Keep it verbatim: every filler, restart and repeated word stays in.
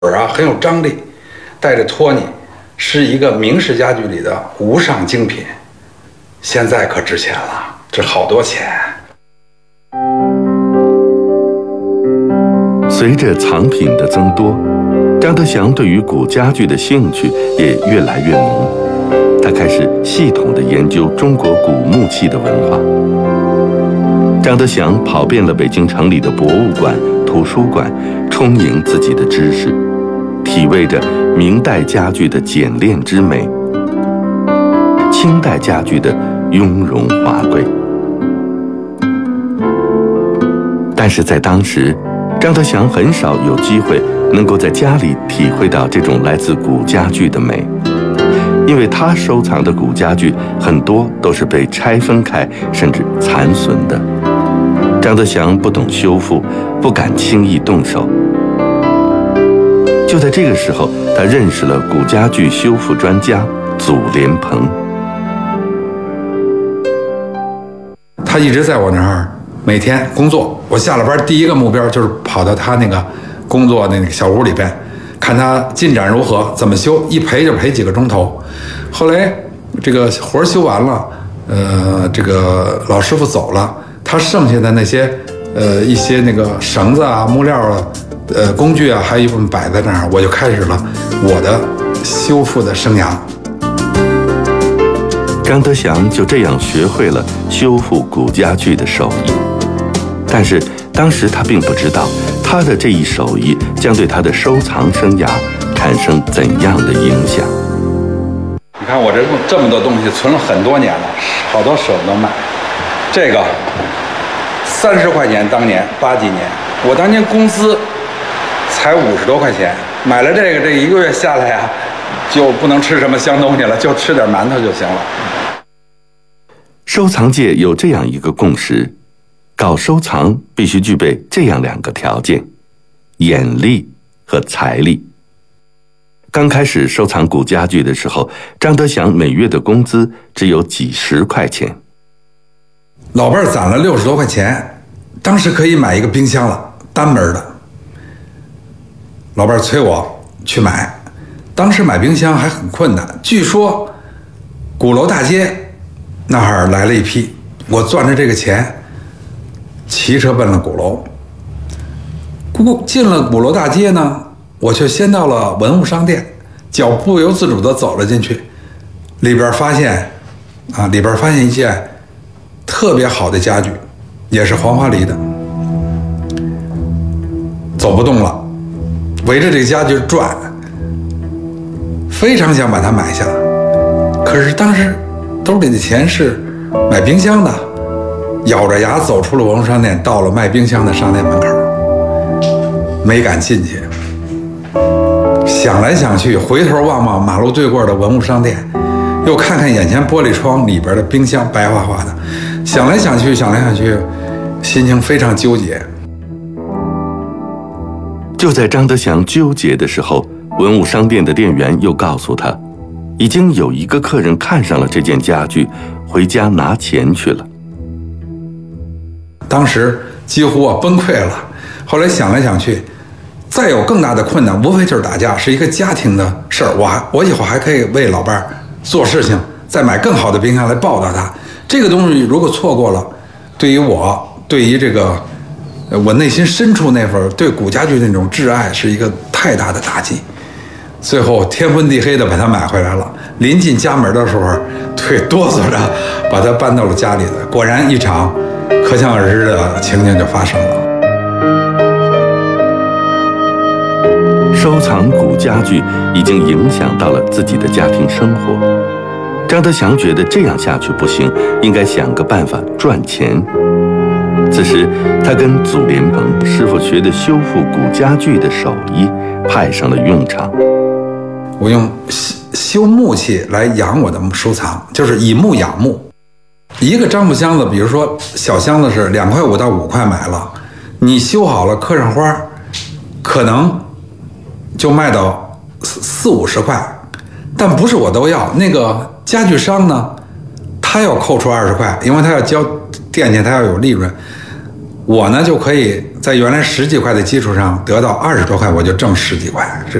啊很有张力，带着托尼，是一个明式家具里的无上精品。现在可值钱了，值好多钱。 随着藏品的增多，张德祥对于古家具的兴趣也越来越浓。他开始系统地研究中国古木器的文化。张德祥跑遍了北京城里的博物馆、图书馆，充盈自己的知识，体味着明代家具的简练之美，清代家具的雍容华贵。但是在当时，张德祥很少有机会能够在家里体会到这种来自古家具的美，因为他收藏的古家具很多都是被拆分开，甚至残损的。张德祥不懂修复，不敢轻易动手。就在这个时候，他认识了古家具修复专家祖莲鹏。 他一直在我那儿每天工作，我下了班第一个目标就是跑到他那个工作的那个小屋里边，看他进展如何，怎么修，一陪就陪几个钟头。后来这个活修完了，呃，这个老师傅走了，他剩下的那些呃一些那个绳子啊、木料啊、呃工具啊，还有一部分摆在那儿，我就开始了我的修复的生涯。 张德祥就这样学会了修复古家具的手艺，但是当时他并不知道，他的这一手艺将对他的收藏生涯产生怎样的影响。 你看我这这么多东西存了很多年了，好多舍不得卖。这个三十块钱，当年八几年，我当年工资才五十多块钱，买了这个，这一个月下来呀、啊，就不能吃什么香东西了，就吃点馒头就行了。 收藏界有这样一个共识，搞收藏必须具备这样两个条件：眼力和财力。刚开始收藏古家具的时候，张德祥每月的工资只有几十块钱。 老伴儿攒了六十多块钱，当时可以买一个冰箱了，单门的。老伴儿催我去买，当时买冰箱还很困难，据说鼓楼大街那儿来了一批，我攥着这个钱，骑车奔了鼓楼。鼓进了鼓楼大街呢，我却先到了文物商店，脚不由自主地走了进去，里边发现，啊，里边发现一件特别好的家具，也是黄花梨的，走不动了，围着这个家具转，非常想把它买下，可是当时兜里的钱是买冰箱的，咬着牙走出了文物商店，到了卖冰箱的商店门口，没敢进去。想来想去，回头望望马路对过的文物商店，又看看眼前玻璃窗里边的冰箱，白花花的。想来想去，想来想去，心情非常纠结。 就在张德祥纠结的时候，文物商店的店员又告诉他，已经有一个客人看上了这件家具，回家拿钱去了。 当时几乎啊崩溃了。后来想来想去，再有更大的困难，无非就是打架，是一个家庭的事儿。我还我以后还可以为老伴儿做事情，再买更好的冰箱来报答他。这个东西如果错过了，对于我，对于这个我内心深处那份对古家具那种挚爱，是一个太大的打击。最后天昏地黑的把它买回来了，临近家门的时候，腿哆嗦着把它搬到了家里的。果然一场可想而知的情景就发生了。 收藏古家具已经影响到了自己的家庭生活，张德祥觉得这样下去不行，应该想个办法赚钱。此时他跟祖莲鹏师傅学的修复古家具的手艺派上了用场。 我用修木器来养我的收藏，就是以木养木。一个樟木箱子，比如说小箱子是两块五到五块买了，你修好了刻上花，可能就卖到四五十块，但不是我都要。那个家具商呢，他要扣除二十块，因为他要交店钱，他要有利润。 我呢就可以在原来十几块的基础上得到二十多块，我就挣十几块。这